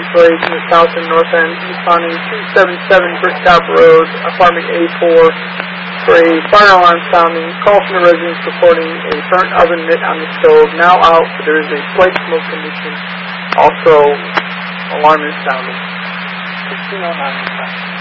blaze in the south and north end, responding 277 Bricktop Road, apartment A4, for a fire alarm sounding. Call from the residents reporting a burnt oven mitt on the stove, now out, but there is a slight smoke condition. Also, alarm is sounding. 1609.